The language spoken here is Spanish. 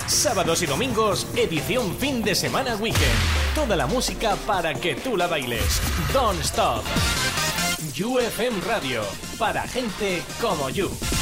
Sábados y domingos, edición fin de semana weekend. Toda la música para que tú la bailes. Don't Stop. UFM Radio, para gente como you.